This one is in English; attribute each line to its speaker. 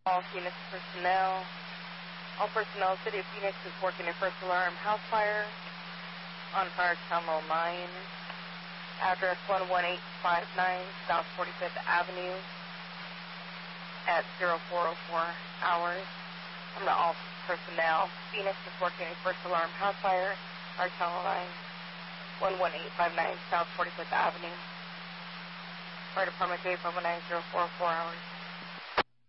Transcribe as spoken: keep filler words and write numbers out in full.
Speaker 1: All Phoenix personnel. All personnel, City of Phoenix is working a first alarm house fire on Fire Channel nine. Address one one eight five nine South forty-fifth Avenue at zero four oh four hours. I'm the all personnel. Phoenix is working a first alarm house fire, Fire Channel nine, one one eight five nine South forty-fifth Avenue. Fire Department J five one nine zero four oh four hours.